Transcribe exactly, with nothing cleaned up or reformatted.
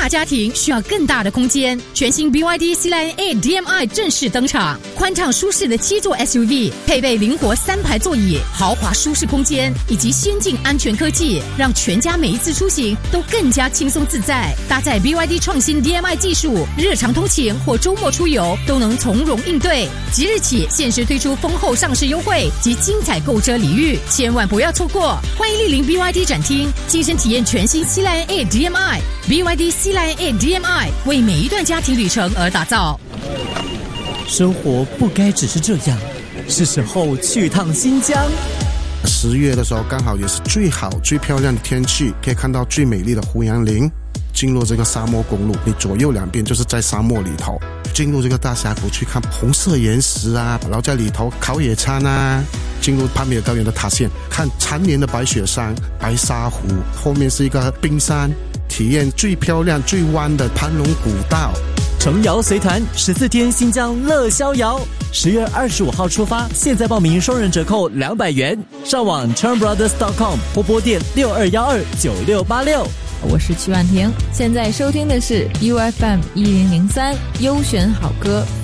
大家庭需要更大的空间，全新 B Y D C Line A D M I 正式登场，宽敞舒适的七座 S U V， 配备灵活三排座椅、豪华舒适空间以及先进安全科技，让全家每一次出行都更加轻松自在。搭载 B Y D 创新 D M I 技术，日常通勤或周末出游都能从容应对。即日起限时推出丰厚上市优惠及精彩购车礼遇，千万不要错过！欢迎莅临 B Y D 展厅，亲身体验全新 C Line A D M I。B Y D C Line A D M I 为每一段家庭旅程而打造。 生活不该只是这样，是时候去趟新疆。 十月的时候刚好也是最好最漂亮的天气，可以看到最美丽的胡杨林。进入这个沙漠公路，你左右两边就是在沙漠里头，进入这个大峡谷去看红色岩石啊，然后在里头烤野餐啊，进入帕米尔高原的塔县，看缠绵的白雪山、白沙湖，后面是一个冰山，体验最漂亮最弯的盘龙古道。 程瑶随团十四天新疆乐逍遥，十月二十五号出发，现在报名双人折扣两百元，上网 churn brothers dot com 或拨电六二一二九六八六。 我是曲婉婷，现在收听的是 U F M 一零零三优选好歌